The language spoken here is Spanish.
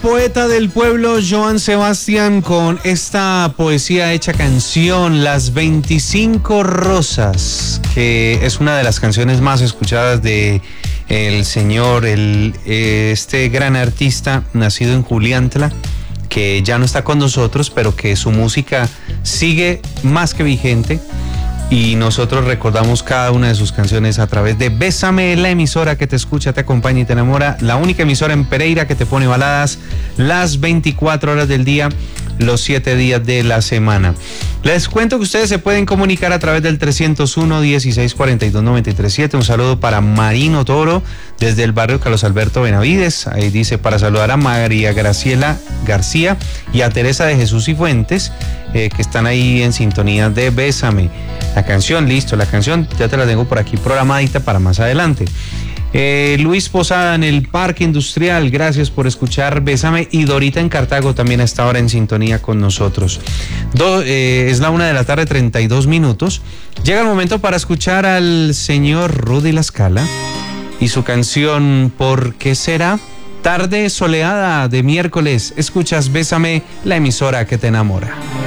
Poeta del pueblo, Joan Sebastián, con esta poesía hecha canción, Las 25 Rosas, que es una de las canciones más escuchadas de el señor, este gran artista nacido en Juliantla, que ya no está con nosotros, pero que su música sigue más que vigente. Y nosotros recordamos cada una de sus canciones a través de Bésame, la emisora que te escucha, te acompaña y te enamora. La única emisora en Pereira que te pone baladas las 24 horas del día, los 7 días de la semana. Les cuento que ustedes se pueden comunicar a través del 301-1642-937. Un saludo para Marino Toro desde el barrio Carlos Alberto Benavides. Ahí dice, para saludar a María Graciela García y a Teresa de Jesús y Fuentes, que están ahí en sintonía de Bésame. La canción, listo, la canción ya te la tengo por aquí programadita para más adelante. Luis Posada en el Parque Industrial, gracias por escuchar Bésame. Y Dorita en Cartago también está ahora en sintonía con nosotros. Es la 1:32 p.m. Llega el momento para escuchar al señor Rudy La Scala y su canción ¿Por qué será? Tarde soleada de miércoles. Escuchas Bésame, la emisora que te enamora.